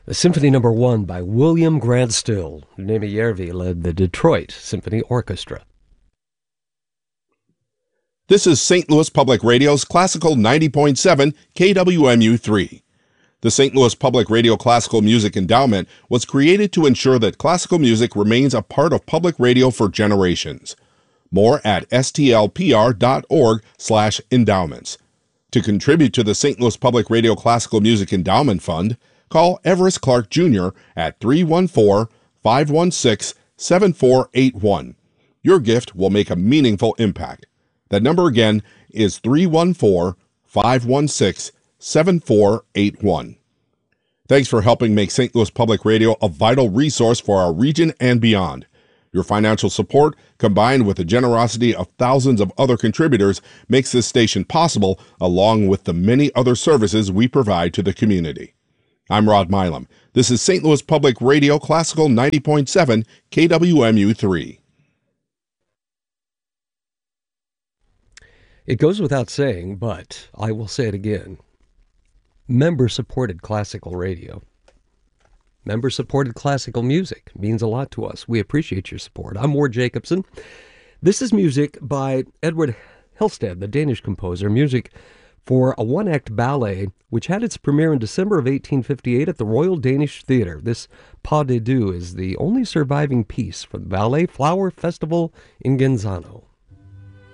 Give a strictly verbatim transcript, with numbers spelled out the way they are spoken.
The Symphony Number One by William Grant Still. Nemi Järvi led the Detroit Symphony Orchestra. This is Saint Louis Public Radio's Classical ninety point seven K W M U three. The Saint Louis Public Radio Classical Music Endowment was created to ensure that classical music remains a part of public radio for generations. More at s t l p r dot org slash endowments. To contribute to the Saint Louis Public Radio Classical Music Endowment Fund, call Everest Clark Junior at three one four, five one six, seven four eight one. Your gift will make a meaningful impact. That number again is three one four, five one six, seven four eight one. Thanks for helping make Saint Louis Public Radio a vital resource for our region and beyond. Your financial support, combined with the generosity of thousands of other contributors, makes this station possible, along with the many other services we provide to the community. I'm Rod Milam. This is Saint Louis Public Radio Classical ninety point seven K W M U three. It goes without saying, but I will say it again. Member-supported classical radio. Member-supported classical music means a lot to us. We appreciate your support. I'm Ward Jacobson. This is music by Edward Helsted, the Danish composer, music for a one-act ballet which had its premiere in December of eighteen fifty-eight at the Royal Danish Theatre. This Pas de Deux is the only surviving piece from the Ballet Flower Festival in Genzano.